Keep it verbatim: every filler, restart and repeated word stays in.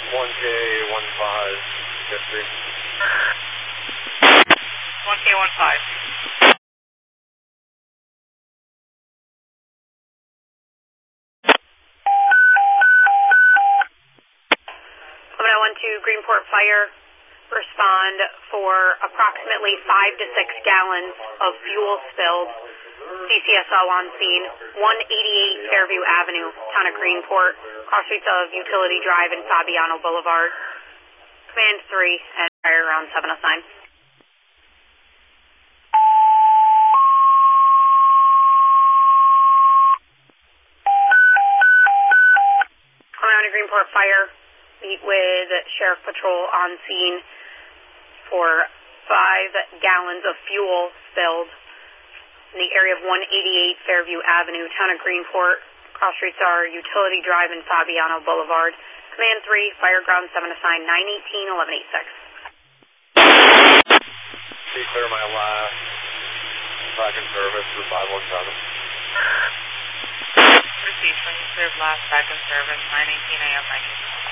one K one five, fifty. one K one five. eleven oh one two Greenport Fire, respond for approximately five to six gallons of fuel spilled. C C S O on scene, one eighty-eight Fairview Avenue, town of Greenport, cross streets of Utility Drive and Fabiano Boulevard. Command three and fire around seven oh nine. Command to Greenport Fire, meet with Sheriff Patrol on scene for five gallons of fuel spilled in the area of one eighty-eight Fairview Avenue, town of Greenport. Cross streets are Utility Drive and Fabiano Boulevard. Command three, fire ground seven assign, nine eighteen, eleven eighty-six. Be clear my last back in service for five one seven. Received, clear last back in service, nine eighteen A M, nine eighteen.